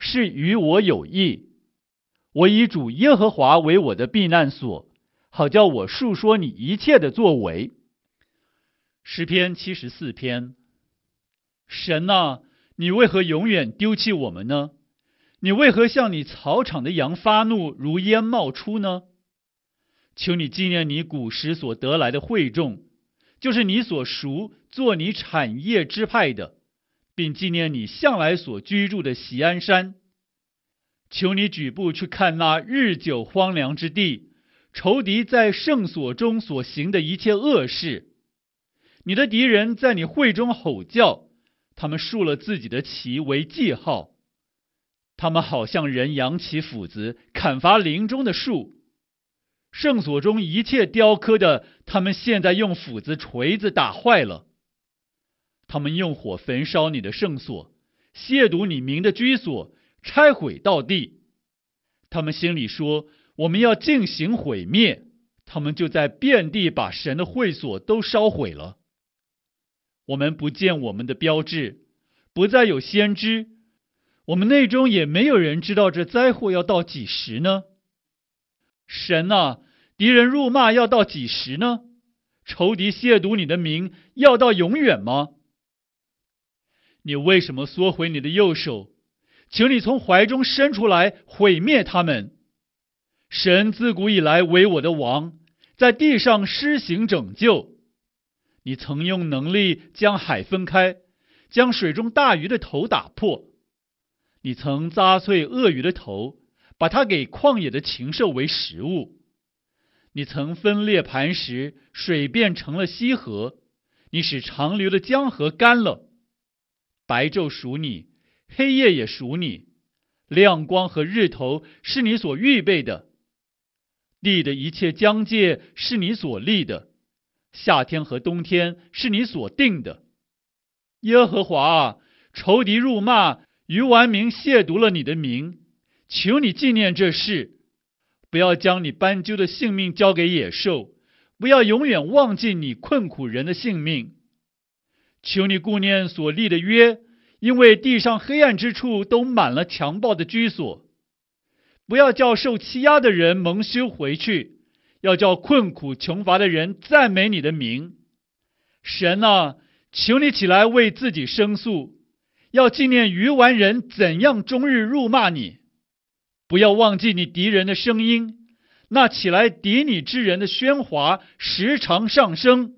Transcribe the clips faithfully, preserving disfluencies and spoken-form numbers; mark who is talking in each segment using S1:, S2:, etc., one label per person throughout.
S1: 是与我有益。我以主耶和华为我的避难所，好叫我述说你一切的作为。诗篇七十四篇。神啊，你为何永远丢弃我们呢？你为何向你草场的羊发怒，如烟冒出呢？求你纪念你古时所得来的会众，就是你所赎做你产业支派的，并纪念你向来所居住的锡安山。求你举步去看那日久荒凉之地，仇敌在圣所中所行的一切恶事。你的敌人在你会中吼叫，他们竖了自己的旗为记号。他们好像人扬起斧子，砍伐林中的树。圣所中一切雕刻的，他们现在用斧子锤子打坏了。他们用火焚烧你的圣所，亵渎你名的居所，拆毁到地。他们心里说，我们要进行毁灭，他们就在遍地把神的会所都烧毁了。我们不见我们的标志，不再有先知，我们内中也没有人知道这灾祸要到几时呢？神啊，敌人辱骂要到几时呢？仇敌亵渎你的名要到永远吗？你为什么缩回你的右手？求你从怀中伸出来，毁灭他们。神自古以来为我的王，在地上施行拯救。你曾用能力将海分开，将水中大鱼的头打破。你曾扎碎鳄鱼的头，把它给旷野的禽兽为食物。你曾分裂磐石，水变成了溪河。你使长流的江河干了。白昼属你，黑夜也属你，亮光和日头是你所预备的。地的一切疆界是你所立的，夏天和冬天是你所定的。耶和华啊，仇敌辱骂，愚顽民亵渎了你的名，求你纪念这事，不要将你斑鸠的性命交给野兽，不要永远忘记你困苦人的性命。求你顾念所立的约，因为地上黑暗之处都满了强暴的居所。不要叫受欺压的人蒙羞回去，要叫困苦穷乏的人赞美你的名。神啊，求你起来为自己申诉，要纪念愚顽人怎样终日辱骂你。不要忘记你敌人的声音，那起来敌你之人的喧哗时常上升。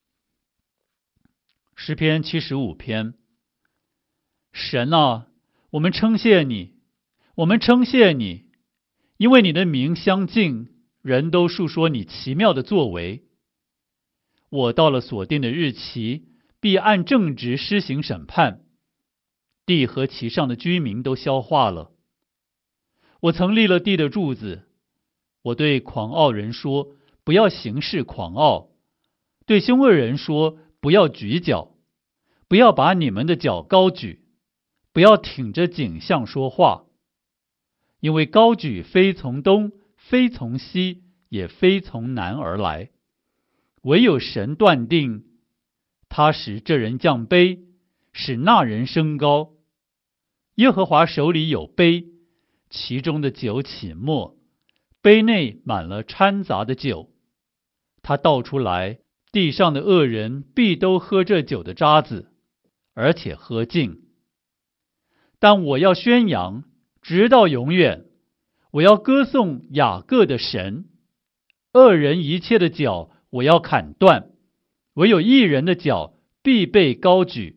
S1: 诗篇七十五篇。神啊，我们称谢你，我们称谢你，因为你的名相近，人都述说你奇妙的作为。我到了所定的日期，必按正直施行审判，地和其上的居民都消化了。我曾立了地的柱子，我对狂傲人说，不要行事狂傲；对凶恶人说，不要举脚，不要把你们的脚高举，不要挺着颈项说话，因为高举非从东，非从西，也非从南而来，唯有神断定，他使这人降卑，使那人升高。耶和华手里有杯，其中的酒起沫，杯内满了掺杂的酒。他倒出来，地上的恶人必都喝这酒的渣子，而且喝尽。但我要宣扬，直到永远，我要歌颂雅各的神。恶人一切的脚我要砍断，唯有义人的脚必被高举。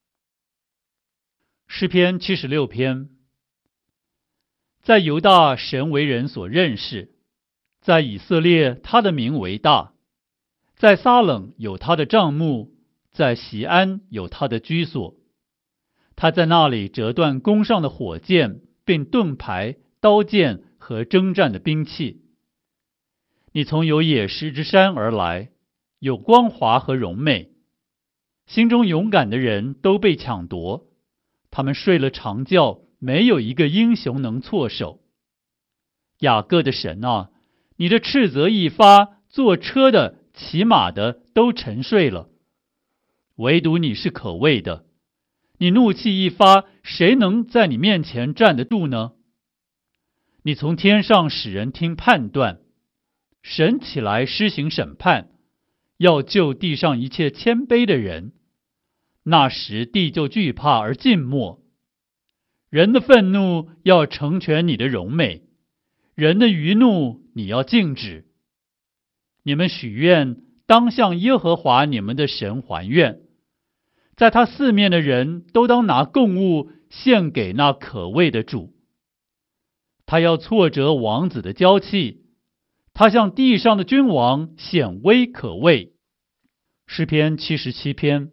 S1: 诗篇七十六篇。在犹大，神为人所认识；在以色列，他的名为大；在撒冷有他的帐幕，在锡安有他的居所。他在那里折断弓上的火箭，并盾牌、刀剑和征战的兵器。你从有野石之山而来，有光华和荣美。心中勇敢的人都被抢夺，他们睡了长觉，没有一个英雄能措手。雅各的神啊，你的斥责一发，坐车的、骑马的都沉睡了，唯独你是可畏的。 你怒气一发，谁能在你面前站得住呢？你从天上使人听判断，神起来施行审判，要救地上一切谦卑的人。那时地就惧怕而静默。人的愤怒要成全你的荣美，人的余怒你要禁止。你们许愿，当向耶和华你们的神还愿，在他四面的人都当拿供物献给那可畏的主。他要挫折王子的骄气，他向地上的君王显威可畏。诗篇七十七篇。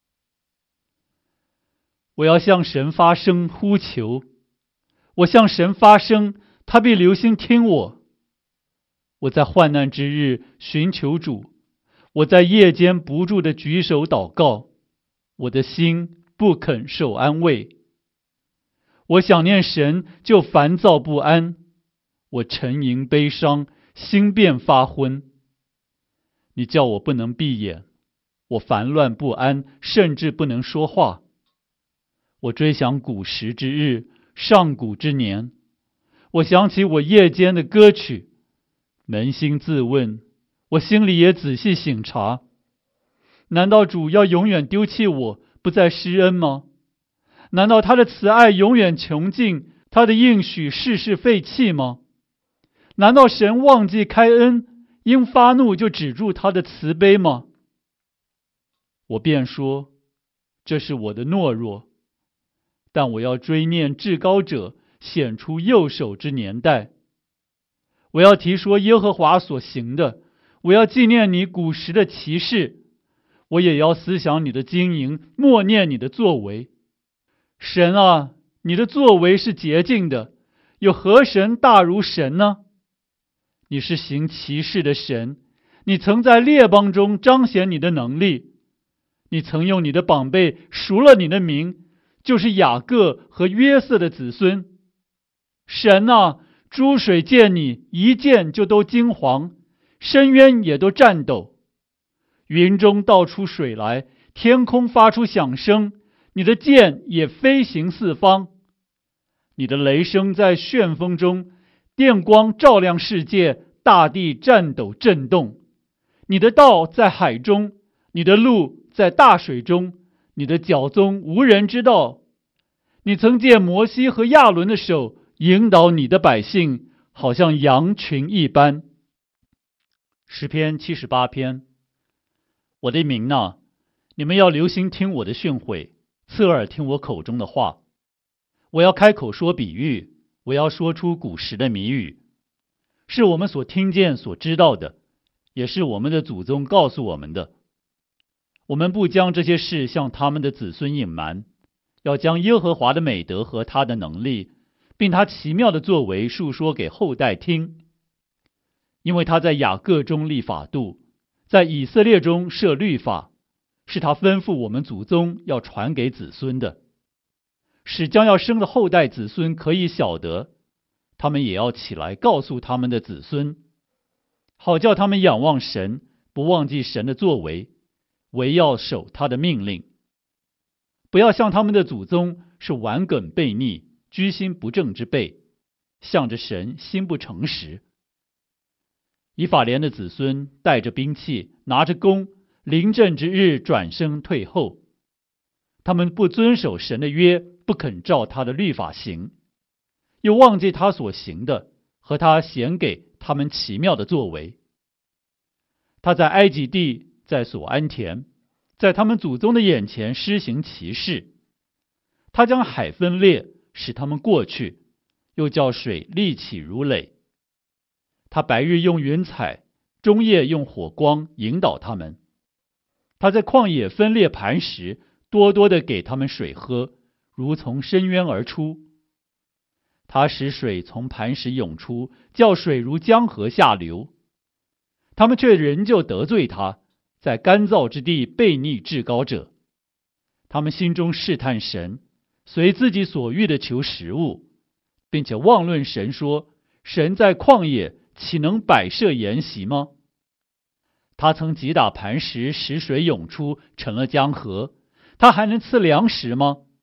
S1: 我要向神发声呼求，我向神发声，他必留心听我。我在患难之日寻求主，我在夜间不住地举手祷告，我的心不肯受安慰。我想念神，就烦躁不安，我沉吟悲伤，心便发昏。你叫我不能闭眼，我烦乱不安，甚至不能说话。我追想古时之日，上古之年，我想起我夜间的歌曲，扪心自问，我心里也仔细省察，难道主要永远丢弃我，不再施恩吗？难道他的慈爱永远穷尽，他的应许世世废弃吗？难道神忘记开恩，因发怒就止住他的慈悲吗？我便说，这是我的懦弱，但我要追念至高者显出右手之年代。我要提说耶和华所行的，我要纪念你古时的奇事，我也要思想你的经营，默念你的作为。神啊，你的作为是洁净的，有何神大如神呢？你是行奇事的神，你曾在列邦中彰显你的能力，你曾用你的膀臂赎了你的名，就是雅各和约瑟的子孙。神啊，诸水见你一见就都惊惶，深渊也都颤抖。云中倒出水来，天空发出响声，你的箭也飞行四方。你的雷声在旋风中，电光照亮世界，大地颤抖震动。你的道在海中，你的路在大水中，你的脚踪无人知道。你曾借摩西和亚伦的手引导你的百姓，好像羊群一般。诗篇七十八篇。我的民哪，你们要留心听我的训诲，侧耳听我口中的话。我要开口说比喻，我要说出古时的谜语，是我们所听见所知道的，也是我们的祖宗告诉我们的。我们不将这些事向他们的子孙隐瞒，要将耶和华的美德和他的能力，并他奇妙的作为述说给后代听。因为他在雅各中立法度，在以色列中设律法，是他吩咐我们祖宗要传给子孙的，使将要生的后代子孙可以晓得，他们也要起来告诉他们的子孙，好叫他们仰望神，不忘记神的作为，唯要守他的命令。不要像他们的祖宗是顽梗悖逆，居心不正之辈，向着神心不诚实。以法莲的子孙带着兵器，拿着弓，临阵之日转身退后。他们不遵守神的约，不肯照他的律法行，又忘记他所行的和他显给他们奇妙的作为。他在埃及地，在所安田，在他们祖宗的眼前施行奇事。他将海分裂，使他们过去，又叫水立起如垒。他白日用云彩，中夜用火光引导他们。他在旷野分裂磐石，多多的给他们水喝，如从深渊而出。他使水从磐石涌出，叫水如江河下流。他们却仍旧得罪他，在干燥之地悖逆至高者。他们心中试探神，随自己所欲的求食物，并且妄论神说，神在旷野岂能摆设筵席吗？他曾击打磐石，使水涌出，成了江河，他还能赐粮食吗？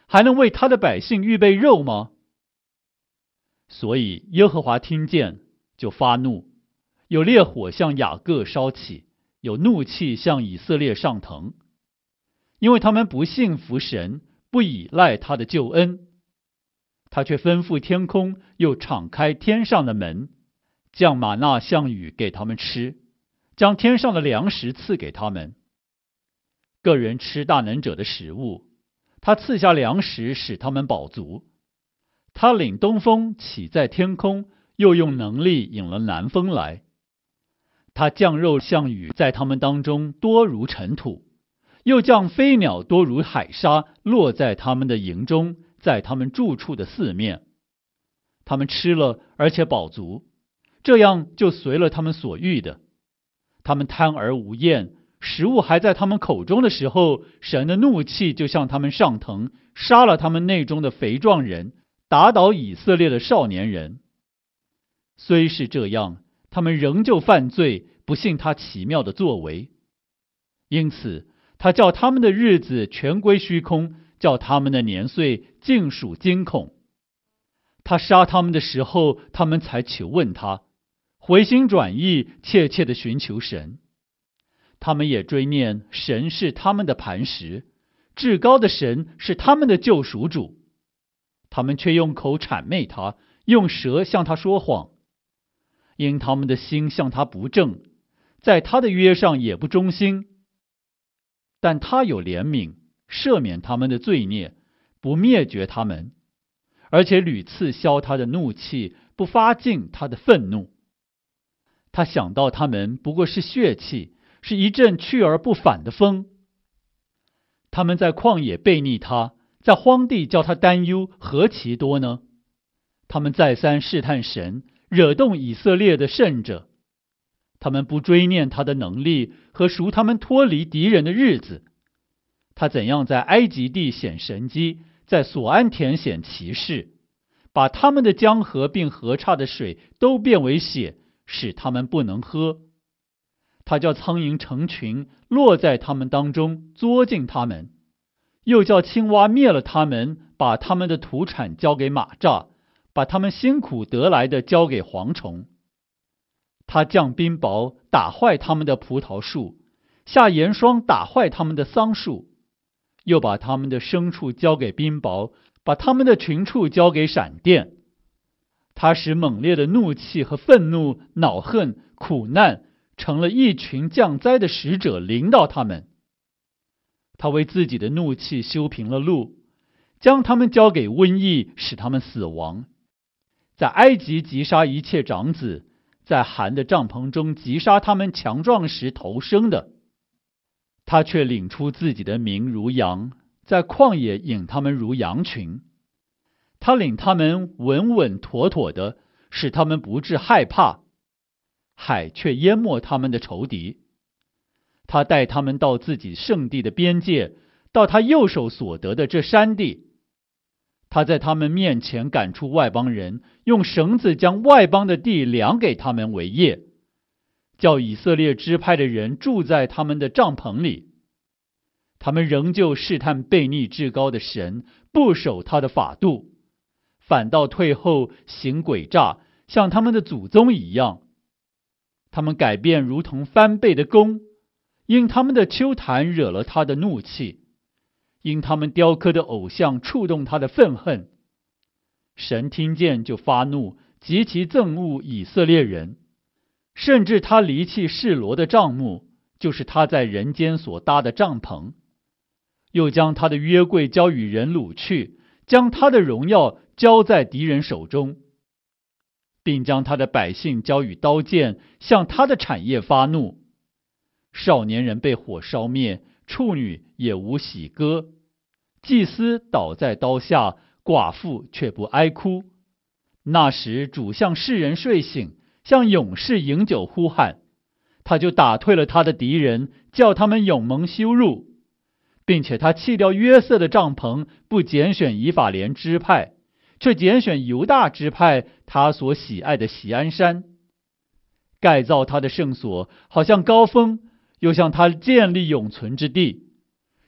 S1: 还能为他的百姓预备肉吗？所以耶和华听见，就发怒，有烈火向雅各烧起，有怒气向以色列上腾，因为他们不信服神，不倚赖他的救恩。他却吩咐天空，又敞开天上的门，降玛纳像雨给他们吃，将天上的粮食赐给他们。个人吃大能者的食物，他赐下粮食使他们饱足。他领东风起在天空，又用能力引了南风来。他降肉像雨在他们当中多如尘土，又降飞鸟多如海沙，落在他们的营中，在他们住处的四面。他们吃了，而且饱足，这样就随了他们所欲的。他们贪而无厌，食物还在他们口中的时候，神的怒气就向他们上腾，杀了他们内中的肥壮人，打倒以色列的少年人。虽是这样，他们仍旧犯罪，不信他奇妙的作为。因此他叫他们的日子全归虚空，叫他们的年岁尽属惊恐。他杀他们的时候，他们才求问他，回心转意，切切地寻求神。他们也追念神是他们的磐石，至高的神是他们的救赎主。他们却用口谄媚他，用舌向他说谎。因他们的心向他不正，在他的约上也不忠心。但他有怜悯，赦免他们的罪孽，不灭绝他们，而且屡次消他的怒气，不发尽他的愤怒。他想到他们不过是血气，是一阵去而不返的风。他们在旷野悖逆他，在荒地叫他担忧，何其多呢？他们再三试探神，惹动以色列的圣者。他们不追念他的能力和赎他们脱离敌人的日子。他怎样在埃及地显神迹，在索安田显奇事，把他们的江河并河岔的水都变为血，使他们不能喝。他叫苍蝇成群，落在他们当中，作尽他们，又叫青蛙灭了他们，把他们的土产交给蚂蚱，把他们辛苦得来的交给蝗虫。他降冰雹，打坏他们的葡萄树，下盐霜，打坏他们的桑树，又把他们的牲畜交给冰雹，把他们的群畜交给闪电。他使猛烈的怒气和愤怒、恼恨、苦难成了一群降灾的使者，临到他们。他为自己的怒气修平了路，将他们交给瘟疫，使他们死亡。在埃及击杀一切长子，在含的帐篷中击杀他们强壮时头生的。他却领出自己的民如羊，在旷野引他们如羊群。他领他们稳稳妥妥的，使他们不致害怕。海却淹没他们的仇敌。他带他们到自己圣地的边界，到他右手所得的这山地。他在他们面前赶出外邦人，用绳子将外邦的地量给他们为业，叫以色列支派的人住在他们的帐篷里。他们仍旧试探悖逆至高的神，不守他的法度，反倒退后行诡诈，像他们的祖宗一样。他们改变如同翻倍的弓，因他们的丘坛惹了他的怒气，因他们雕刻的偶像触动他的愤恨。神听见就发怒，极其憎恶以色列人，甚至他离弃示罗的帐幕，就是他在人间所搭的帐篷，又将他的约柜交与人掳去，将他的荣耀交在敌人手中，并将他的百姓交与刀剑，向他的产业发怒。少年人被火烧灭，处女也无喜歌，祭司倒在刀下，寡妇却不哀哭。那时主向世人睡醒，向勇士饮酒呼喊，他就打退了他的敌人，叫他们永蒙羞辱，并且他弃掉约瑟的帐篷，不拣选以法莲支派，却拣选犹大支派，他所喜爱的锡安山，盖造他的圣所，好像高峰，又像他建立永存之地，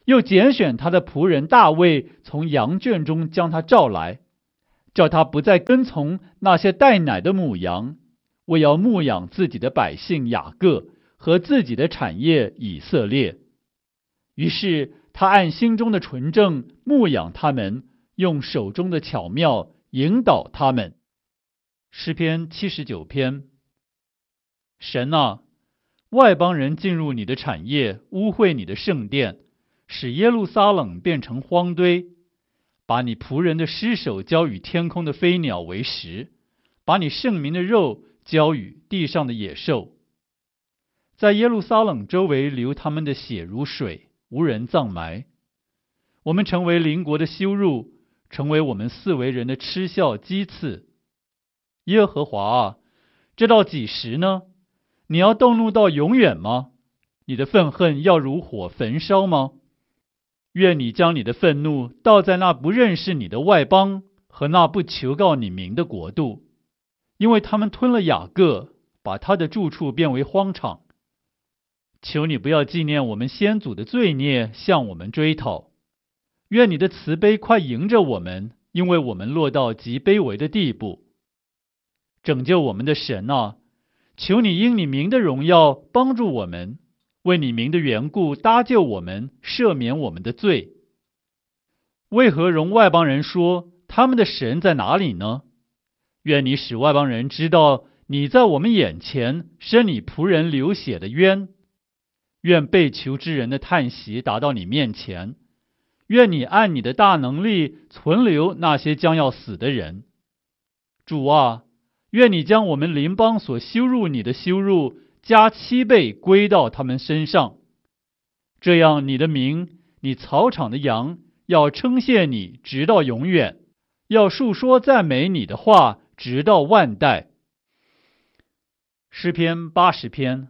S1: 又拣选他的仆人大卫从羊圈中将他召来，叫他不再跟从那些带奶的母羊，为要牧养自己的百姓雅各和自己的产业以色列。于是他按心中的纯正牧养他们，用手中的巧妙引导他们。诗篇七十九篇。神啊，外邦人进入你的产业，污秽你的圣殿，使耶路撒冷变成荒堆，把你仆人的尸首交与天空的飞鸟为食，把你圣民的肉交与地上的野兽。在耶路撒冷周围流他们的血如水，无人葬埋。我们成为邻国的羞辱，成为我们四围人的嗤笑讥刺。耶和华啊，这到几时呢？你要动怒到永远吗？你的愤恨要如火焚烧吗？愿你将你的愤怒倒在那不认识你的外邦和那不求告你名的国度，因为他们吞了雅各，把他的住处变为荒场。求你不要纪念我们先祖的罪孽，向我们追讨。愿你的慈悲快迎着我们，因为我们落到极卑微的地步。拯救我们的神啊，求你因你名的荣耀帮助我们，为你名的缘故搭救我们，赦免我们的罪。为何容外邦人说他们的神在哪里呢？愿你使外邦人知道你在我们眼前伸你仆人流血的冤。愿被囚之人的叹息达到你面前。愿你按你的大能力存留那些将要死的人。主啊，愿你将我们邻邦所羞辱你的羞辱加七倍归到他们身上。这样你的名，你草场的羊要称谢你直到永远，要述说赞美你的话直到万代。诗篇八十篇。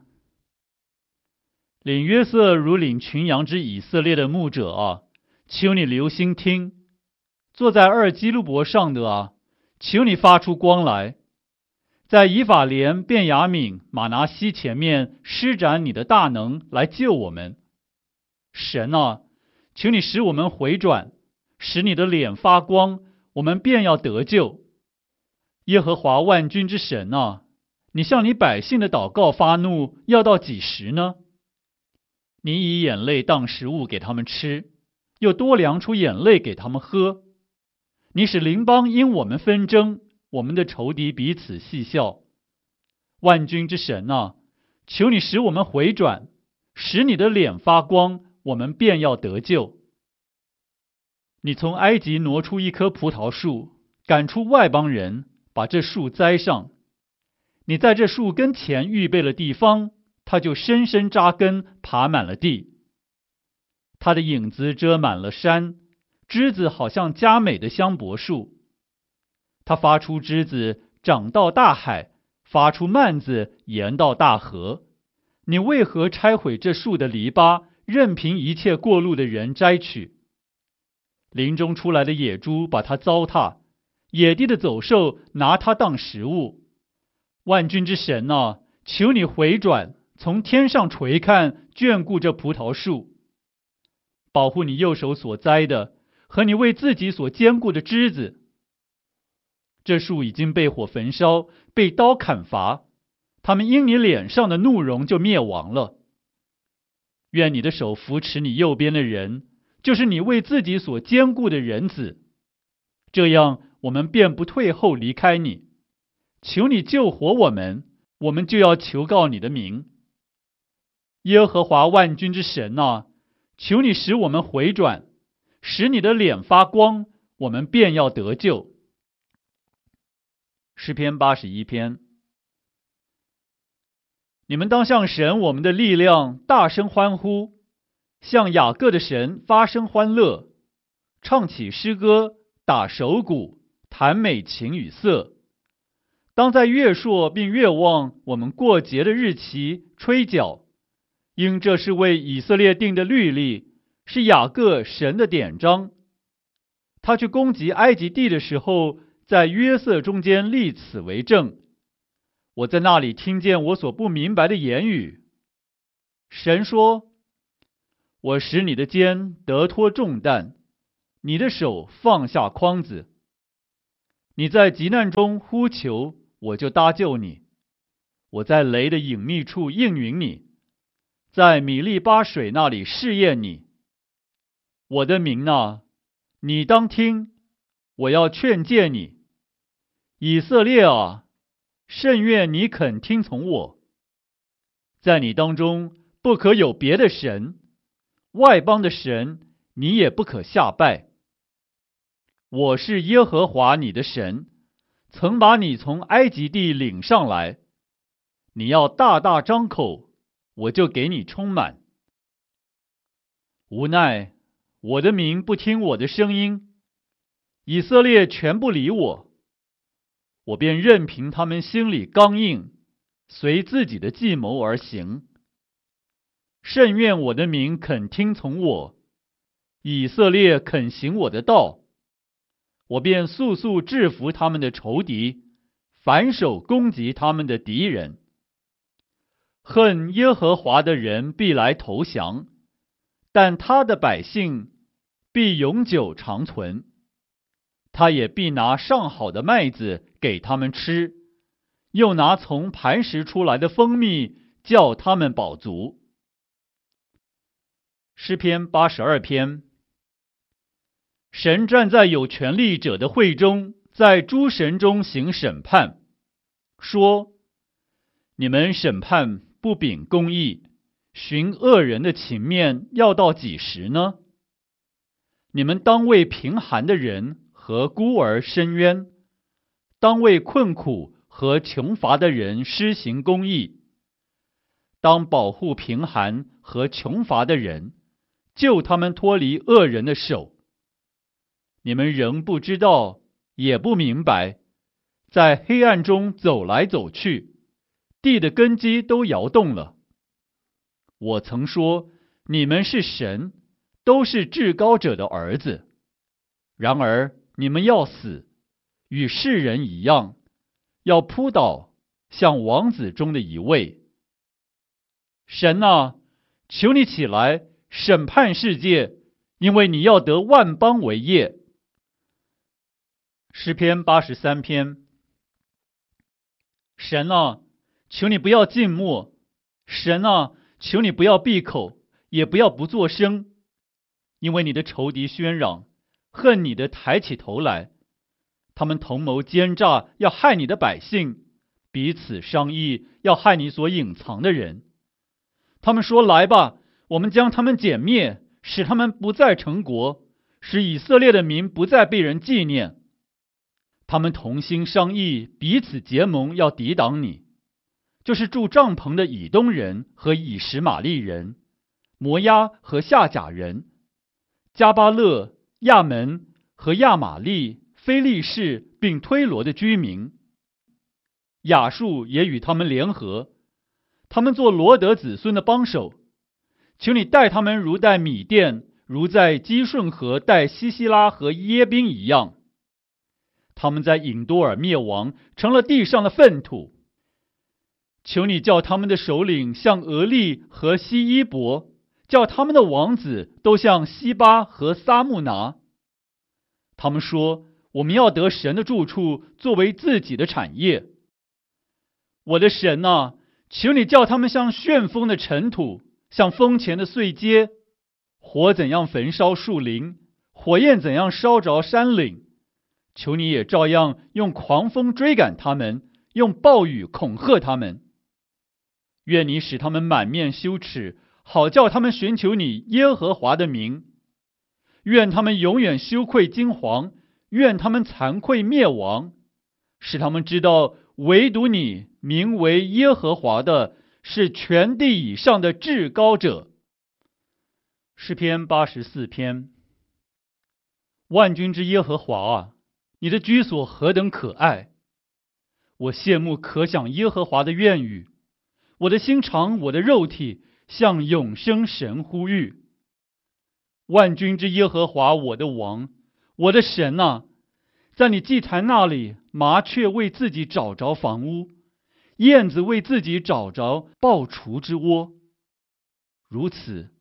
S1: 领约瑟如领群羊之以色列的牧者啊，求你留心听。坐在二基路伯上的啊，求你发出光来。在以法莲、便雅悯、马拿西前面施展你的大能来救我们。神啊，求你使我们回转，使你的脸发光，我们便要得救。耶和华万军之神啊，你向你百姓的祷告发怒，要到几时呢？你以眼泪当食物给他们吃，又多量出眼泪给他们喝。你使邻邦因我们纷争，我们的仇敌彼此戏笑。万军之神啊，求你使我们回转，使你的脸发光，我们便要得救。你从埃及挪出一棵葡萄树，赶出外邦人，把这树栽上。你在这树跟前预备了地方，它就深深扎根，爬满了地。它的影子遮满了山，枝子好像佳美的香柏树。它发出枝子，长到大海，发出蔓子，延到大河。你为何拆毁这树的篱笆，任凭一切过路的人摘取？林中出来的野猪把它糟蹋，野地的走兽拿它当食物。万军之神啊，求你回转，从天上垂看，眷顾这葡萄树，保护你右手所栽的和你为自己所坚固的枝子。这树已经被火焚烧，被刀砍伐，他们因你脸上的怒容就灭亡了。愿你的手扶持你右边的人，就是你为自己所坚固的人子，这样我们便不退后离开你。求你救活我们，我们就要求告你的名。耶和华万军之神啊，求你使我们回转，使你的脸发光，我们便要得救。诗篇八十一篇。你们当向神我们的力量大声欢呼，向雅各的神发声欢乐，唱起诗歌，打手鼓，弹美琴与瑟。当在月朔并月望我们过节的日期吹角，因这是为以色列定的律例，是雅各神的典章。他去攻击埃及地的时候，在约瑟中间立此为证。我在那里听见我所不明白的言语。神说： 我使你的肩得脱重担，你的手放下筐子。你在急难中呼求，我就搭救你。我在雷的隐秘处应允你，在米利巴水那里试验你。我的民哪，你当听，我要劝诫你。以色列啊，甚愿你肯听从我。在你当中不可有别的神，外邦的神你也不可下拜。我是耶和华你的神，曾把你从埃及地领上来。你要大大张口，我就给你充满。无奈我的民不听我的声音，以色列全不理我，我便任凭他们心里刚硬，随自己的计谋而行。甚愿我的民肯听从我，以色列肯行我的道，我便速速制服他们的仇敌，反手攻击他们的敌人。恨耶和华的人必来投降，但他的百姓必永久长存。他也必拿上好的麦子给他们吃，又拿从磐石出来的蜂蜜叫他们饱足。诗篇八十二篇。神站在有权力者的会中，在诸神中行审判，说：你们审判不秉公义，寻恶人的情面，要到几时呢？你们当为贫寒的人和孤儿伸冤，当为困苦和穷乏的人施行公义，当保护贫寒和穷乏的人，救他们脱离恶人的手。你们仍不知道，也不明白，在黑暗中走来走去，地的根基都摇动了。我曾说，你们是神，都是至高者的儿子。然而你们要死，与世人一样，要扑倒，像王子中的一位。神啊，求你起来审判世界，因为你要得万邦为业。诗篇八十三篇。神啊，求你不要静默，神啊，求你不要闭口，也不要不作声，因为你的仇敌喧嚷，恨你的抬起头来，他们同谋奸诈，要害你的百姓，彼此商议，要害你所隐藏的人。他们说：来吧，我们将他们歼灭，使他们不再成国，使以色列的民不再被人纪念。他们同心商议，彼此结盟，要抵挡你，就是住帐篷的以东人和以实玛利人、摩押和夏甲人、加巴勒、亚门和亚玛利、非利士并推罗的居民。亚述也与他们联合，他们做罗德子孙的帮手。求你待他们如待米甸，如在基顺河待西西拉和耶宾一样。他们在隐多尔灭亡，成了地上的粪土。求你叫他们的首领像俄利和西伊伯，叫他们的王子都像西巴和撒木拿。他们说：我们要得神的住处，作为自己的产业。我的神啊，求你叫他们像旋风的尘土，像风前的碎秸。火怎样焚烧树林，火焰怎样烧着山岭，求你也照样用狂风追赶他们，用暴雨恐吓他们。愿你使他们满面羞耻，好叫他们寻求你耶和华的名。愿他们永远羞愧惊惶，愿他们惭愧灭亡，使他们知道唯独你名为耶和华的是全地以上的至高者。诗篇八十四篇。万军之耶和华啊，你的居所何等可爱！我羡慕可想耶和华的愿语，我的心肠，我的肉体向永生神呼吁。万军之耶和华，我的王，我的神啊，在你祭坛那里，麻雀为自己找着房屋，燕子为自己找着抱雏之窝。如此，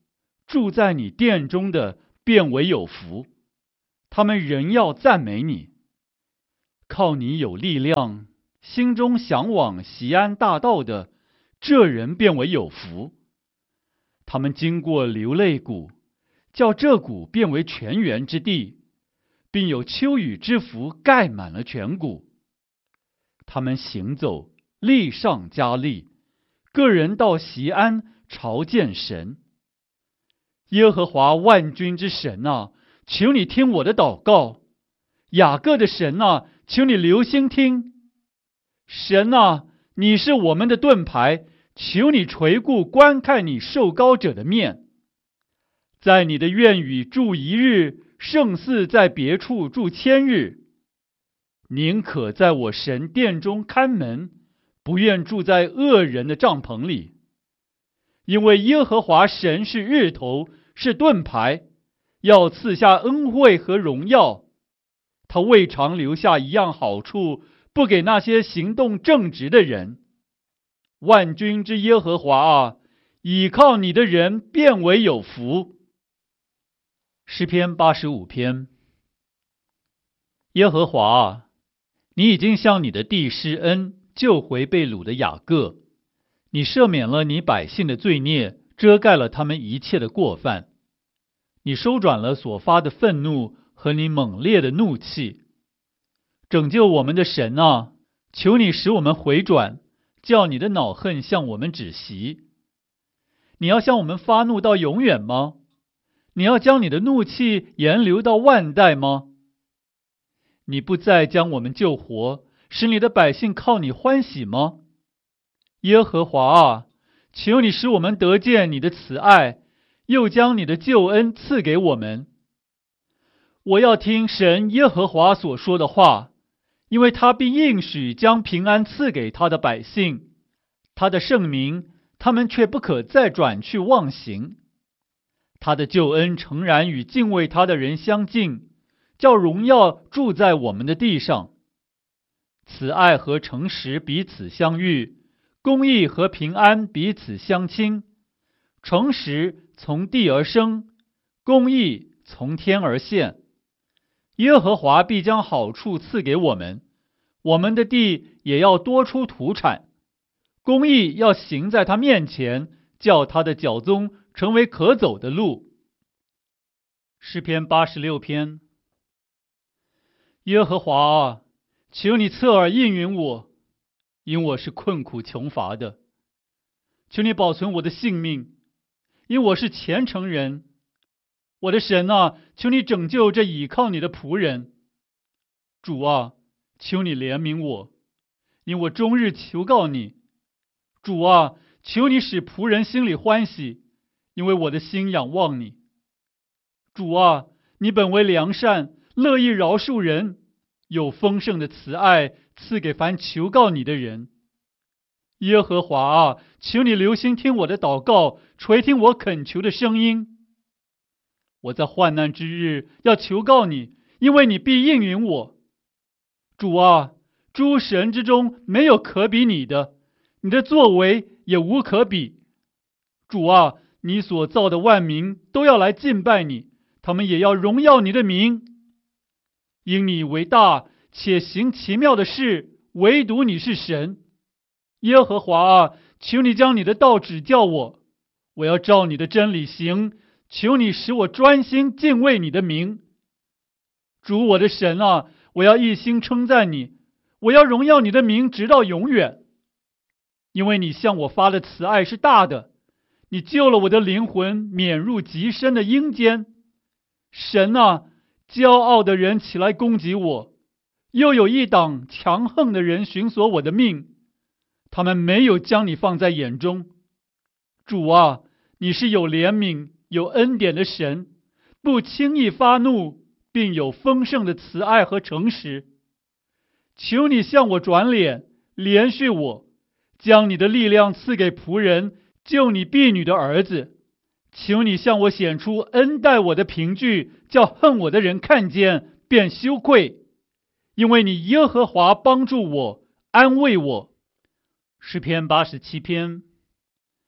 S1: 住在你殿中的便为有福，他们仍要赞美你。靠你有力量，心中向往锡安大道的，这人便为有福。他们经过流泪谷，叫这谷变为泉源之地，并有秋雨之福盖满了全谷。他们行走，力上加力，个人到锡安朝见神。耶和华万军之神啊，求你听我的祷告；雅各的神啊，求你留心听。神啊，你是我们的盾牌，求你垂顾观看你受膏者的面。在你的院宇住一日，胜似在别处住千日。宁可在我神殿中看门，不愿住在恶人的帐篷里。因为耶和华神是日头，是盾牌，要赐下恩惠和荣耀。他未尝留下一样好处，不给那些行动正直的人。万军之耶和华啊，倚靠你的人便为有福。诗篇八十五篇。耶和华啊，你已经向你的地施恩，救回被掳的雅各。你赦免了你百姓的罪孽，遮盖了他们一切的过犯。你收转了所发的愤怒和你猛烈的怒气。拯救我们的神啊，求你使我们回转，叫你的恼恨向我们止息。你要向我们发怒到永远吗？你要将你的怒气延留到万代吗？你不再将我们救活，使你的百姓靠你欢喜吗？耶和华啊，求你使我们得见你的慈爱，又将你的救恩赐给我们。我要听神耶和华所说的话，因为他必应许将平安赐给他的百姓，他的圣名，他们却不可再转去忘形。他的救恩诚然与敬畏他的人相近，叫荣耀住在我们的地上。慈爱和诚实彼此相遇，公义和平安彼此相亲。诚实从地而生，公义从天而现。耶和华必将好处赐给我们，我们的地也要多出土产。公义要行在他面前，叫他的脚踪成为可走的路。诗篇八十六篇。耶和华啊，求你侧耳应允我，因我是困苦穷乏的。求你保存我的性命，因我是虔诚人。我的神啊，求你拯救这倚靠你的仆人。主啊，求你怜悯我，因我终日求告你。主啊，求你使仆人心里欢喜，因为我的心仰望你。主啊，你本为良善，乐意饶恕人，有丰盛的慈爱赐给凡求告你的人。耶和华啊，求你留心听我的祷告，垂听我恳求的声音。我在患难之日要求告你，因为你必应允我。主啊，诸神之中没有可比你的，你的作为也无可比。主啊，你所造的万民都要来敬拜你，他们也要荣耀你的名。因你为大，且行奇妙的事，唯独你是神。耶和华啊，求你将你的道指教我，我要照你的真理行。求你使我专心敬畏你的名。主我的神啊，我要一心称赞你，我要荣耀你的名直到永远。因为你向我发的慈爱是大的，你救了我的灵魂免入极深的阴间。神啊，骄傲的人起来攻击我，又有一党强横的人寻索我的命，他们没有将你放在眼中。主啊，你是有怜悯有恩典的神，不轻易发怒，并有丰盛的慈爱和诚实。求你向我转脸，怜恤我，将你的力量赐给仆人，救你婢女的儿子。求你向我显出恩待我的凭据，叫恨我的人看见便羞愧。因为你耶和华帮助我，安慰我。诗篇八十七篇。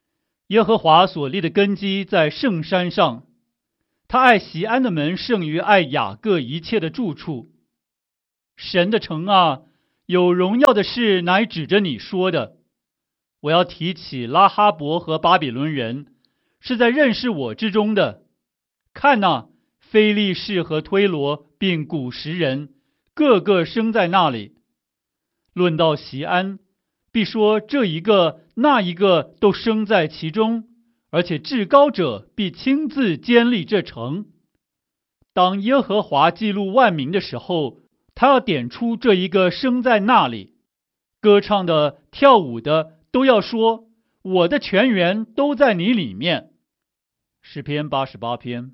S1: 耶和华所立的根基在圣山上，他爱锡安的门胜于爱雅各一切的住处。神的城啊，有荣耀的事乃指着你说的。我要提起拉哈伯和巴比伦人，是在认识我之中的。看哪，非利士和推罗并古时人，个个生在那里。论到锡安，必说这一个那一个都生在其中，而且至高者必亲自坚立这城。当耶和华记录万民的时候，他要点出这一个生在那里。歌唱的、跳舞的都要说，我的泉源都在你里面。诗篇八十八篇。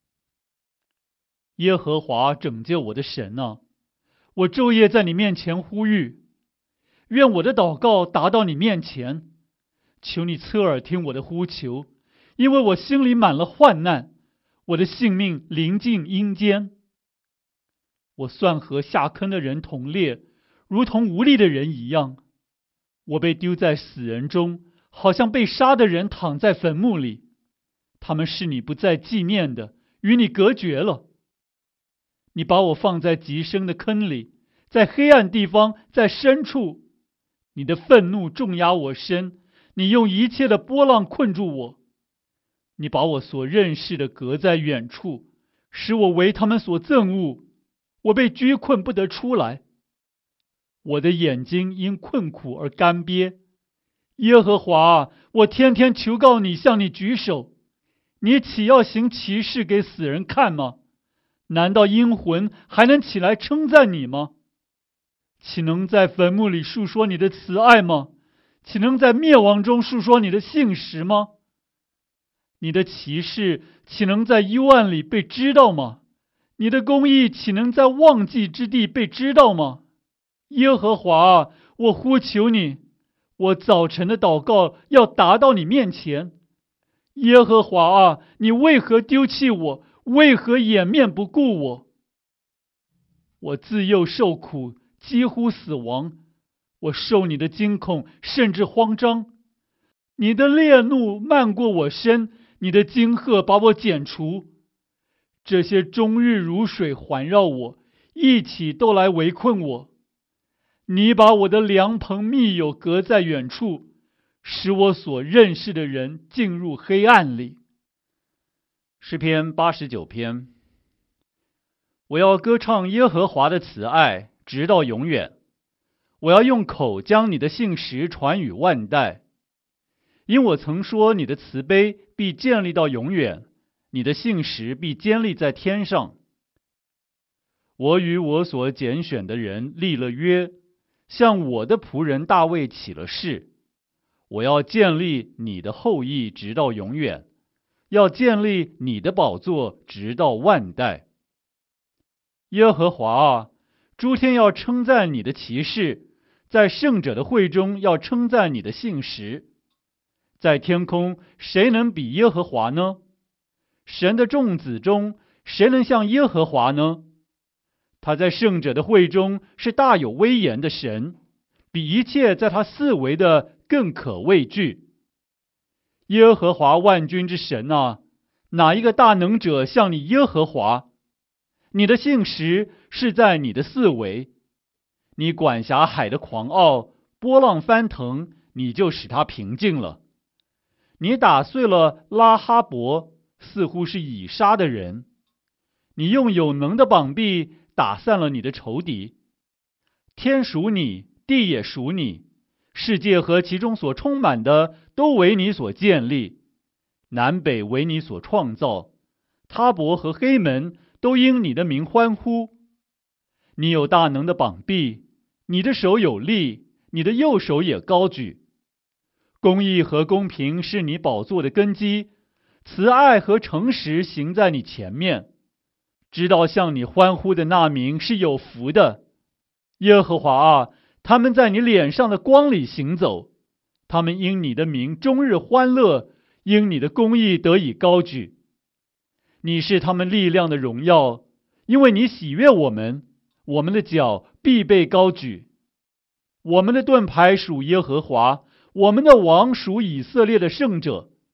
S1: 耶和华拯救我的神啊，我昼夜在你面前呼吁，愿我的祷告达到你面前。求你侧耳听我的呼求，因为我心里满了患难，我的性命临近阴间。我算和下坑的人同列，如同无力的人一样。我被丢在死人中，好像被杀的人躺在坟墓里。他们是你不再纪念的，与你隔绝了。你把我放在极深的坑里，在黑暗地方，在深处。你的愤怒重压我身，你用一切的波浪困住我。你把我所认识的隔在远处，使我为他们所憎恶。我被拘困不得出来，我的眼睛因困苦而干瘪。耶和华，我天天求告你，向你举手。你岂要行奇事给死人看吗？难道阴魂还能起来称赞你吗？岂能在坟墓里述说你的慈爱吗？岂能在灭亡中述说你的信实吗？你的奇事岂能在幽暗里被知道吗？你的公义岂能在忘记之地被知道吗？耶和华，我呼求你，我早晨的祷告要达到你面前。耶和华啊，你为何丢弃我？为何掩面不顾我？我自幼受苦，几乎死亡。我受你的惊恐，甚至慌张。你的烈怒漫过我身，你的惊吓把我剪除。这些终日如水环绕我，一起都来围困我。你把我的良朋密友隔在远处，使我所认识的人进入黑暗里。诗篇八十九篇。我要歌唱耶和华的慈爱，直到永远。我要用口将你的信实传与万代，因我曾说你的慈悲必建立到永远，你的信实必坚立在天上。我与我所拣选的人立了约，向我的仆人大卫起了誓。我要建立你的后裔直到永远，要建立你的宝座直到万代。耶和华啊，诸天要称赞你的奇事，在圣者的会中要称赞你的信实。在天空，谁能比耶和华呢？神的众子中，谁能像耶和华呢？他在圣者的会中是大有威严的神，比一切在他四围的更可畏惧。耶和华万军之神啊，哪一个大能者像你耶和华？你的信实是在你的四围，你管辖海的狂傲，波浪翻腾，你就使它平静了。你打碎了拉哈伯，似乎是以杀的人。你用有能的膀臂打散了你的仇敌。天属你，地也属你，世界和其中所充满的都为你所建立，南北为你所创造，他伯和黑门都因你的名欢呼。你有大能的膀臂，你的手有力，你的右手也高举。公义和公平是你宝座的根基，慈爱和诚实行在你前面。知道向你欢呼的那名是有福的。耶和华啊，他们在你脸上的光里行走，他们因你的名终日欢乐，因你的公义得以高举。你是他们力量的荣耀，因为你喜悦我们，我们的脚必被高举。我们的盾牌属耶和华，我们的王属以色列的圣者。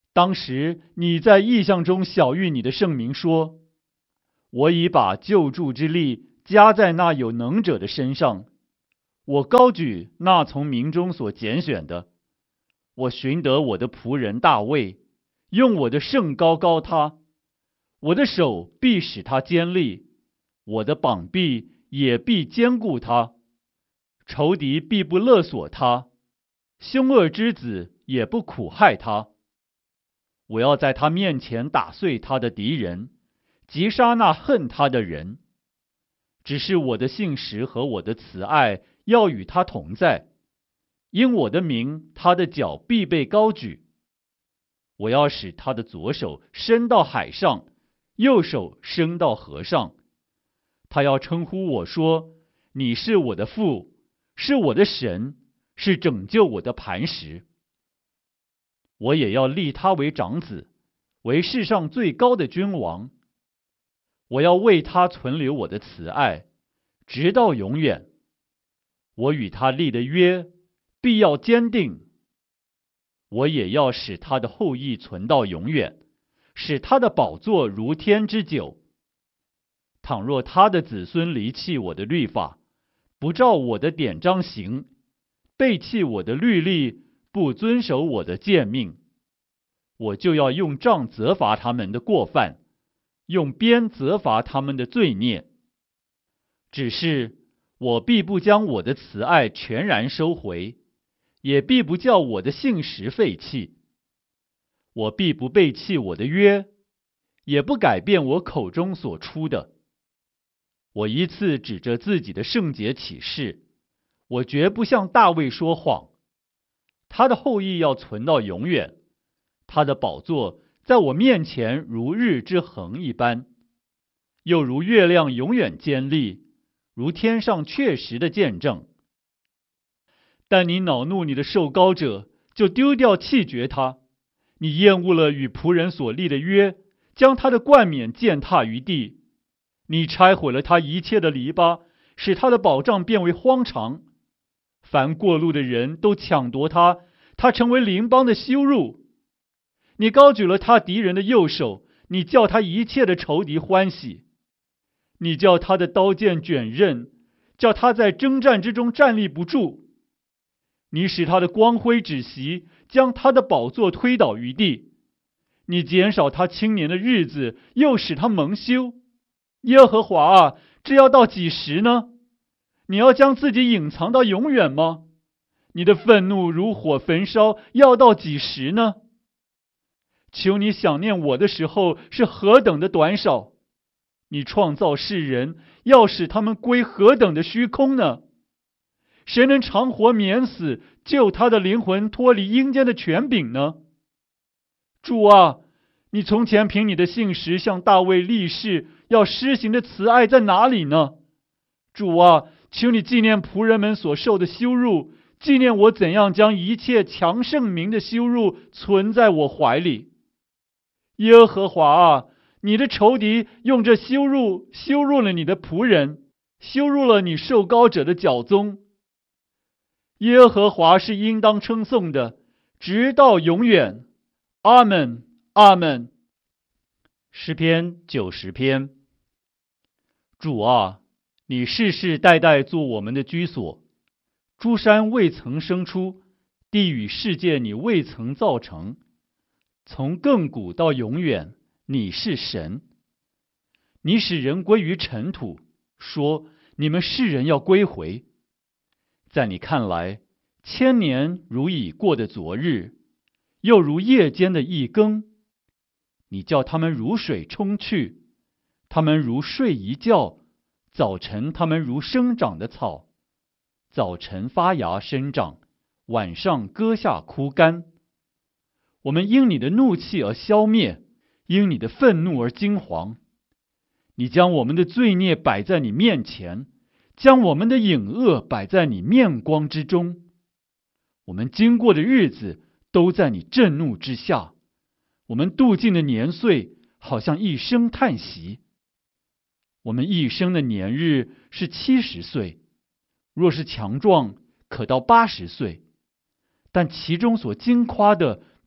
S1: 当时你在异象中晓谕你的圣民说，我已把救助之力加在那有能者的身上，我高举那从民中所拣选的，我寻得我的仆人大卫，用我的圣膏膏他，我的手必使他坚立，我的膀臂也必坚固他，仇敌必不勒索他，凶恶之子也不苦害他。我要在他面前打碎他的敌人，击杀那恨他的人。只是我的信实和我的慈爱要与他同在，因我的名，他的脚必被高举。我要使他的左手伸到海上，右手伸到河上。他要称呼我说，你是我的父，是我的神，是拯救我的磐石。我也要立他为长子，为世上最高的君王。我要为他存留我的慈爱，直到永远。我与他立的约必要坚定。我也要使他的后裔存到永远，使他的宝座如天之久。倘若他的子孙离弃我的律法，不照我的典章行，背弃我的律例，不遵守我的诫命，我就要用杖责罚他们的过犯，用鞭责罚他们的罪孽。只是我必不将我的慈爱全然收回，也必不叫我的信实废弃。我必不背弃我的约，也不改变我口中所出的。我一次指着自己的圣洁起誓，我绝不向大卫说谎。他的后裔要存到永远，他的宝座在我面前如日之恒一般，又如月亮永远坚立，如天上确实的见证。但你恼怒你的受膏者，就丢掉弃绝他。你厌恶了与仆人所立的约，将他的冠冕践踏于地。你拆毁了他一切的篱笆，使他的保障变为荒场。凡过路的人都抢夺他，他成为邻邦的羞辱。你高举了他敌人的右手，你叫他一切的仇敌欢喜。你叫他的刀剑卷刃，叫他在征战之中站立不住。你使他的光辉止息，将他的宝座推倒于地。你减少他青年的日子，又使他蒙羞。耶和华啊，这要到几时呢？你要将自己隐藏到永远吗？你的愤怒如火焚烧，要到几时呢？求你想念我的时候是何等的短少，你创造世人，要使他们归何等的虚空呢？谁能长活免死，救他的灵魂脱离阴间的权柄呢？主啊，你从前凭你的信实向大卫立誓要施行的慈爱在哪里呢？主啊，求你纪念仆人们所受的羞辱，纪念我怎样将一切强盛民的羞辱存在我怀里。耶和华啊，你的仇敌用这羞辱羞辱了你的仆人，羞辱了你受膏者的脚踪。耶和华是应当称颂的，直到永远。阿们，阿们。诗篇九十篇。主啊，你世世代代做我们的居所，诸山未曾生出，地与世界你未曾造成。从亘古到永远，你是神。你使人归于尘土，说你们世人要归回。在你看来，千年如已过的昨日，又如夜间的一更。你叫他们如水冲去，他们如睡一觉，早晨他们如生长的草，早晨发芽生长，晚上割下枯干。我们因你的怒气而消灭，因你的愤怒而惊惶。你将我们的罪孽摆在你面前，将我们的隐恶摆在你面光之中。我们经过的日子都在你震怒之下，我们度尽的年岁好像一声叹息。我们一生的年日是七十岁，若是强壮，可到八十岁。但其中所经夸的，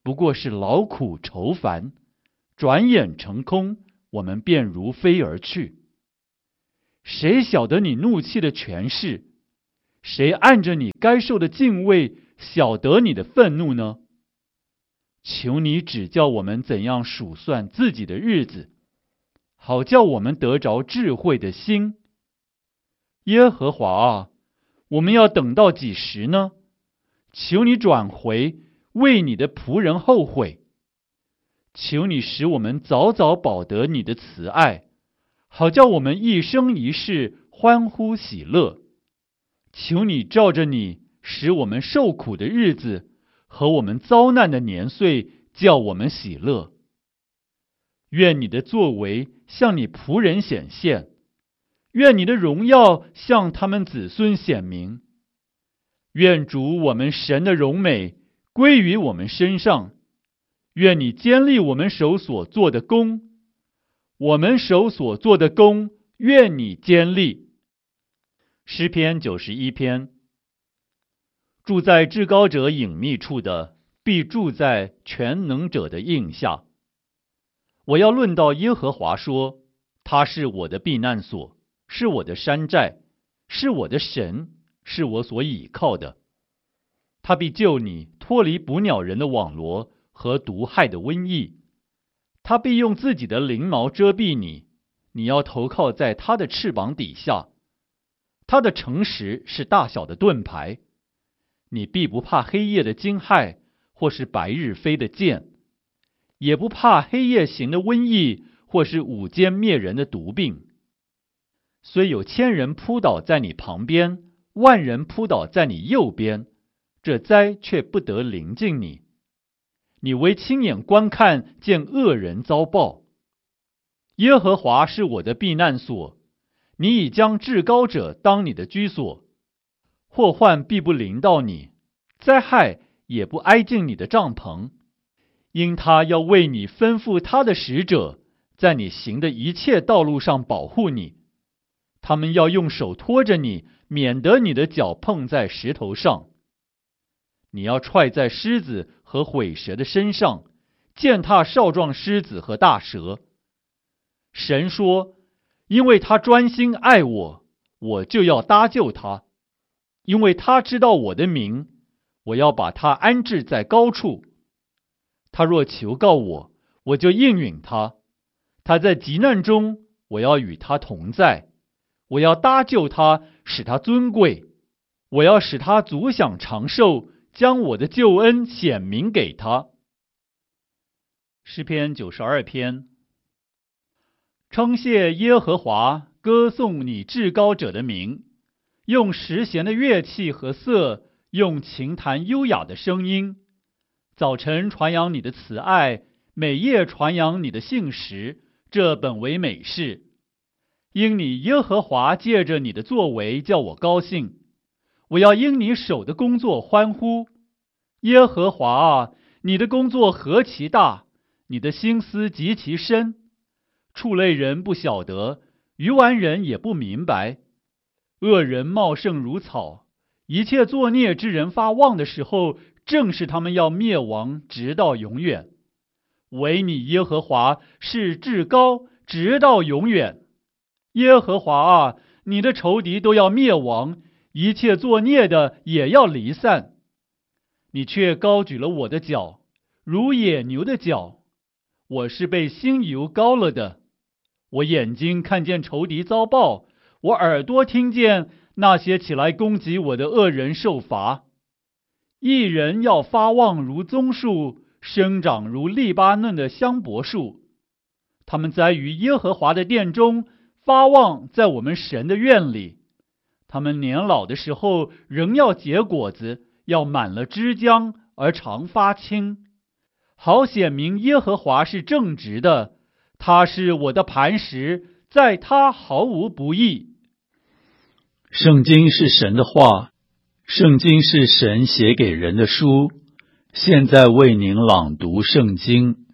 S1: 不过是劳苦愁烦，转眼成空，我们便如飞而去。谁晓得你怒气的权势？谁按着你该受的敬畏，晓得你的愤怒呢？求你指教我们怎样数算自己的日子，好叫我们得着智慧的心。耶和华啊，我们要等到几时呢？求你转回，为你的仆人后悔。求你使我们早早饱得你的慈爱，好叫我们一生一世欢呼喜乐。求你照着你使我们受苦的日子和我们遭难的年岁，叫我们喜乐。愿你的作为向你仆人显现，愿你的荣耀向他们子孙显明。愿主我们神的荣美归于我们身上，愿你坚立我们手所做的工，我们手所做的工，愿你坚立。诗篇九十一篇。住在至高者隐秘处的，必住在全能者的荫下。我要论到耶和华说，他是我的避难所，是我的山寨，是我的神，是我所倚靠的。他必救你脱离捕鸟人的网罗和毒害的瘟疫。他必用自己的翎毛遮蔽你，你要投靠在他的翅膀底下。他的诚实是大小的盾牌，你必不怕黑夜的惊骇，或是白日飞的箭，也不怕黑夜行的瘟疫，或是午间灭人的毒病。虽有千人扑倒在你旁边，万人扑倒在你右边，这灾却不得临近你。你唯亲眼观看，见恶人遭报。耶和华是我的避难所，你已将至高者当你的居所。祸患必不临到你，灾害也不挨近你的帐篷，因他要为你吩咐他的使者，在你行的一切道路上保护你。他们要用手托着你，免得你的脚碰在石头上。你要踹在狮子和毁蛇的身上，践踏少壮狮子和大蛇。神说，因为他专心爱我，我就要搭救他。因为他知道我的名，我要把他安置在高处。他若求告我，我就应允他。他在急难中，我要与他同在。我要搭救他，使他尊贵。我要使他足享长寿，将我的救恩显明给他。诗篇九十二篇。称谢耶和华，歌颂你至高者的名，用十弦的乐器和瑟，用琴弹优雅的声音。早晨传扬你的慈爱，每夜传扬你的信实，这本为美事。因你耶和华借着你的作为叫我高兴，我要因你手的工作欢呼。耶和华啊，你的工作何其大，你的心思极其深。畜类人不晓得，愚顽人也不明白。恶人茂盛如草，一切作孽之人发旺的时候，正是他们要灭亡，直到永远。唯你耶和华是至高，直到永远。耶和华啊，你的仇敌都要灭亡，一切作孽的也要离散。你却高举了我的脚，如野牛的脚。我是被新油膏了的。我眼睛看见仇敌遭报，我耳朵听见那些起来攻击我的恶人受罚。一人要发旺如棕树，生长如利巴嫩的香柏树。他们栽于耶和华的殿中，发旺在我们神的院里。他们年老的时候仍要结果子，要满了枝浆而常发青。好显明耶和华是正直的，他是我的磐石，在他毫无不义。
S2: 圣经是神的话，圣经是神写给人的书。现在为您朗读圣经。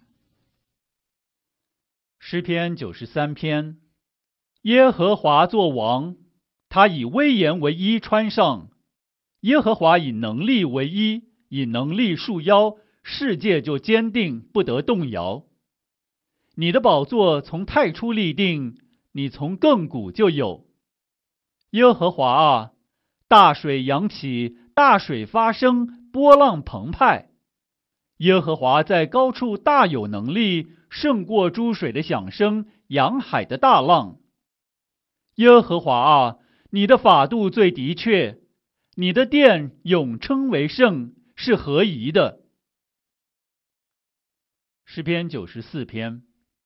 S1: 诗篇九十三篇。耶和华作王，他以威严为衣穿上。耶和华以能力为衣，以能力束腰， 世界就坚定，不得动摇。你的宝座从太初立定，你从亘古就有。耶和华啊，大水扬起，大水发生，波浪澎湃。耶和华在高处大有能力，胜过诸水的响声，洋海的大浪。耶和华啊，你的法度最的确，你的殿永称为圣，是合宜的。诗篇九十四篇。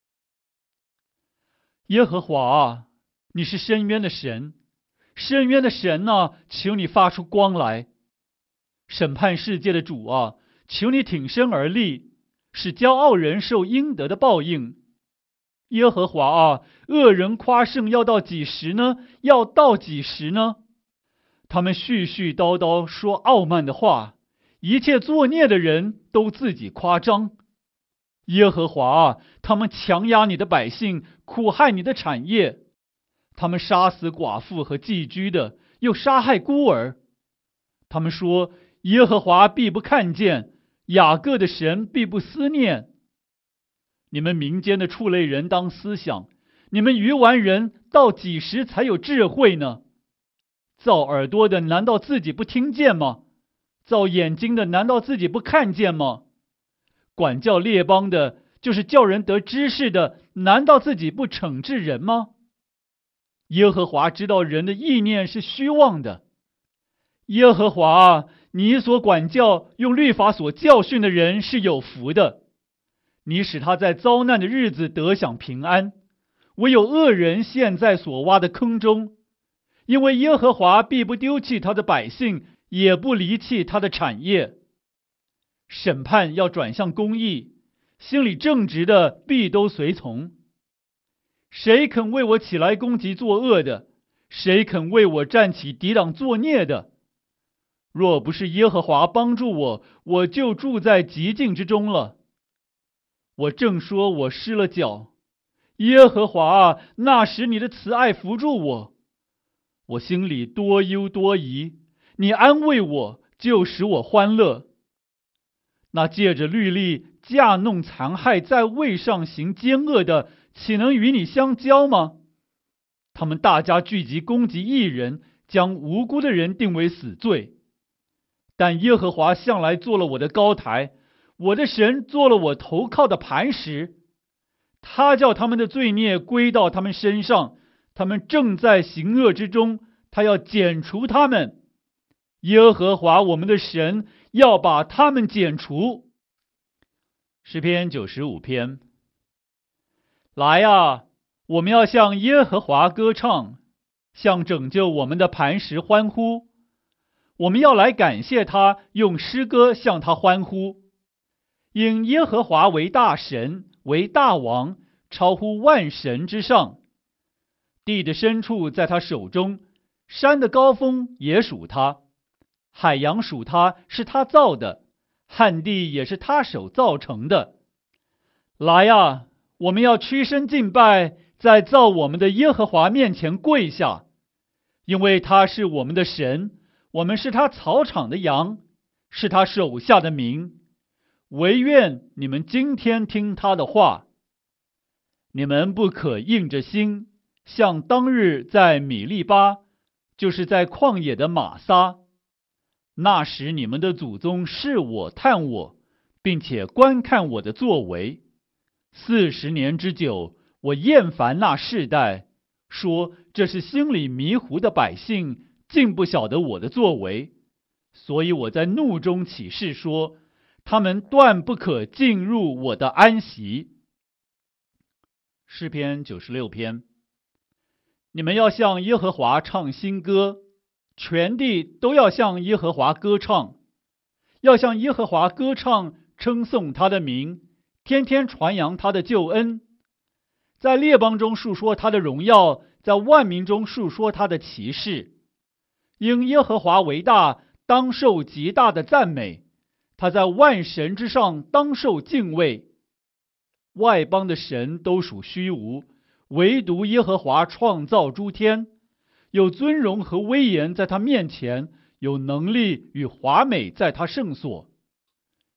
S1: 耶和华啊，你是深渊的神，深渊的神啊，求你发出光来。审判世界的主啊，求你挺身而立，使骄傲人受应得的报应。耶和华啊，恶人夸胜要到几时呢？要到几时呢？他们絮絮叨叨说傲慢的话，一切作孽的人都自己夸张。耶和华啊，他们强压你的百姓，苦害你的产业。他们杀死寡妇和寄居的，又杀害孤儿。他们说，耶和华必不看见，雅各的神必不思念。你们民间的畜类人当思想，你们愚顽人到几时才有智慧呢？造耳朵的难道自己不听见吗？造眼睛的难道自己不看见吗？管教列邦的，就是叫人得知识的，难道自己不惩治人吗？耶和华知道人的意念是虚妄的。耶和华啊，你所管教用律法所教训的人是有福的。你使他在遭难的日子得享平安，唯有恶人陷在所挖的坑中。因为耶和华必不丢弃他的百姓，也不离弃他的产业。审判要转向公义，心里正直的必都随从。谁肯为我起来攻击作恶的？谁肯为我站起抵挡作孽的？若不是耶和华帮助我，我就住在极境之中了。我正说我失了脚，耶和华啊，那时你的慈爱扶助我。我心里多忧多疑，你安慰我，就使我欢乐。那借着律例架弄残害，在位上行奸恶的，岂能与你相交吗？他们大家聚集攻击义人，将无辜的人定为死罪。但耶和华向来做了我的高台，我的神做了我投靠的磐石。他叫他们的罪孽归到他们身上，他们正在行恶之中，他要剪除他们。耶和华我们的神要把他们剪除。诗篇九十五篇。来啊，我们要向耶和华歌唱，向拯救我们的磐石欢呼。我们要来感谢他，用诗歌向他欢呼。因耶和华为大神，为大王，超乎万神之上。地的深处在他手中，山的高峰也属他。海洋属他，是他造的，旱地也是他手造成的。来啊，我们要屈身敬拜，在造我们的耶和华面前跪下，因为他是我们的神，我们是他草场的羊，是他手下的民。惟愿你们今天听他的话。你们不可硬着心，像当日在米利巴，就是在旷野的玛撒。那时你们的祖宗试我探我，并且观看我的作为。四十年之久，我厌烦那世代，说这是心里迷糊的百姓，竟不晓得我的作为。所以我在怒中起誓说，他们断不可进入我的安息。诗篇九十六篇。你们要向耶和华唱新歌，全地都要向耶和华歌唱，要向耶和华歌唱，称颂他的名，天天传扬他的救恩，在列邦中述说他的荣耀，在万民中述说他的奇事。因耶和华为大，当受极大的赞美，他在万神之上，当受敬畏。外邦的神都属虚无，唯独耶和华创造诸天，有尊荣和威严在他面前，有能力与华美在他圣所。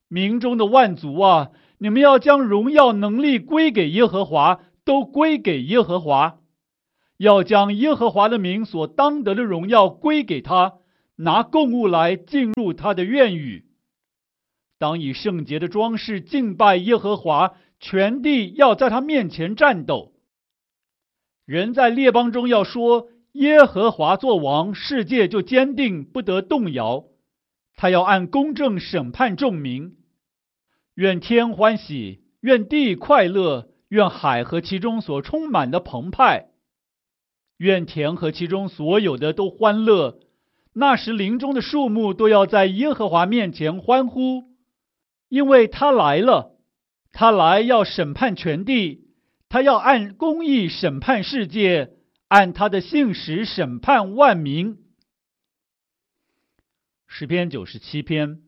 S1: 民中的万族啊，你们要将荣耀能力归给耶和华，都归给耶和华，要将耶和华的名所当得的荣耀归给他，拿供物来进入他的院宇。当以圣洁的装饰敬拜耶和华，全地要在他面前战斗。人在列邦中要说，耶和华作王，世界就坚定，不得动摇。他要按公正审判众民。愿天欢喜，愿地快乐，愿海和其中所充满的澎湃，愿田和其中所有的都欢乐。那时林中的树木都要在耶和华面前欢呼，因为他来了。他来要审判全地，他要按公义审判世界，按他的信实审判万民。诗篇九十七篇。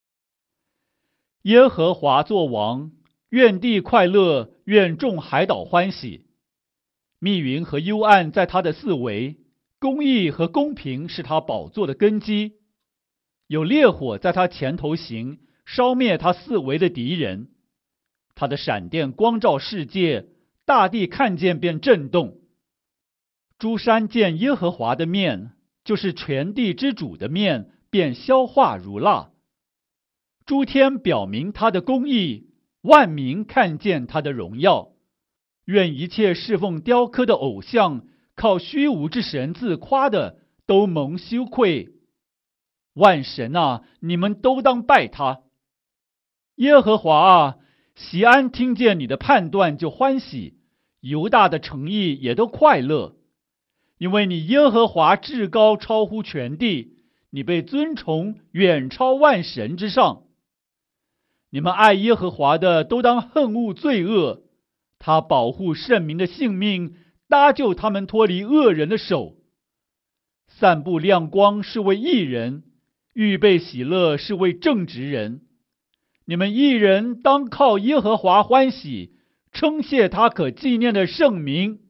S1: 耶和华作王，愿地快乐，愿众海岛欢喜。密云和幽暗在他的四围，公义和公平是他宝座的根基。有烈火在他前头行，烧灭他四围的敌人。他的闪电光照世界，大地看见便震动。诸山见耶和华的面，就是全地之主的面，便消化如蜡。诸天表明他的公义，万民看见他的荣耀。愿一切侍奉雕刻的偶像，靠虚无之神自夸的，都蒙羞愧。万神啊，你们都当拜他。耶和华啊，锡安听见你的判断就欢喜，犹大的诚意也都快乐。因为你耶和华至高，超乎全地，你被尊崇，远超万神之上。你们爱耶和华的，都当恨恶罪恶。他保护圣民的性命，搭救他们脱离恶人的手。散布亮光是为义人，预备喜乐是为正直人。你们义人当靠耶和华欢喜，称谢他可纪念的圣名。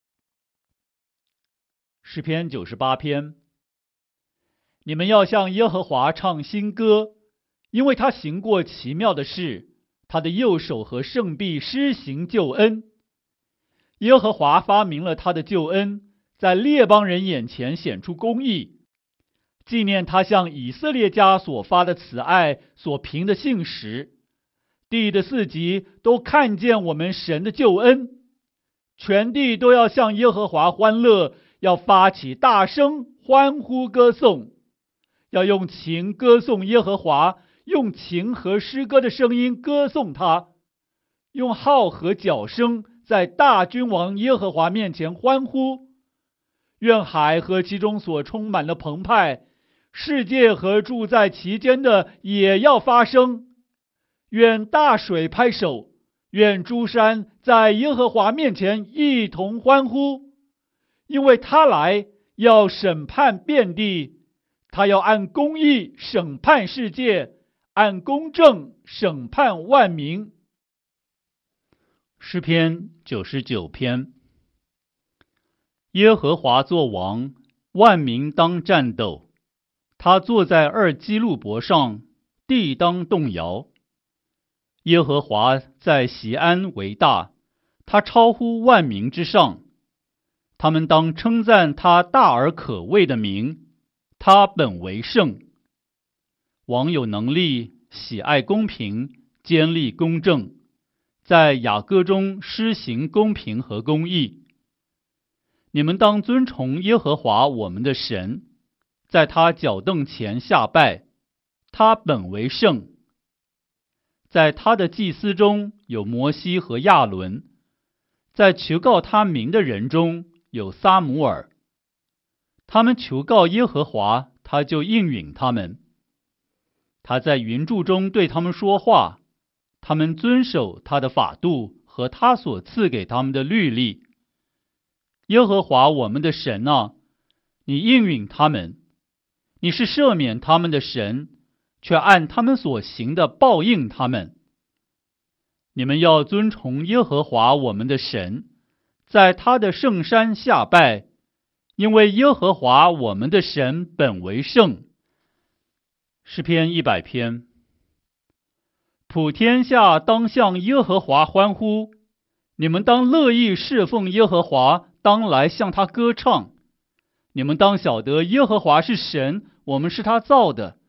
S1: 诗篇九十八篇。你们要向耶和华唱新歌，因为他行过奇妙的事，他的右手和圣臂施行救恩。耶和华发明了他的救恩，在列邦人眼前显出公义，纪念他向以色列家所发的慈爱，所凭的信实。地的四极都看见我们神的救恩，全地都要向耶和华欢乐，要发起大声欢呼歌颂，要用琴歌颂耶和华，用琴和诗歌的声音歌颂他，用号和角声在大君王耶和华面前欢呼。愿海和其中所充满的澎湃，世界和住在其间的也要发声。愿大水拍手，愿诸山在耶和华面前一同欢呼，因为他来要审判遍地，他要按公义审判世界，按公正审判万民。诗篇九十九篇。耶和华作王，万民当战斗。他坐在二基路伯上，地当动摇。耶和华在锡安为大，他超乎万民之上。他们当称赞他大而可畏的名，他本为圣。王有能力，喜爱公平，坚立公正，在雅歌中施行公平和公义。你们当尊崇耶和华我们的神，在他脚凳前下拜，他本为圣。在他的祭司中有摩西和亚伦，在求告他名的人中有撒母耳。他们求告耶和华，他就应允他们。他在云柱中对他们说话，他们遵守他的法度和他所赐给他们的律例。耶和华我们的神啊，你应允他们，你是赦免他们的神，却按他们所行的报应他们。你们要尊崇耶和华我们的神，在他的圣山下拜，因为耶和华我们的神本为圣。诗篇一百篇。 普天下当向耶和华欢呼，你们当乐意侍奉耶和华，当来向他歌唱。你们当晓得耶和华是神，我们是他造的，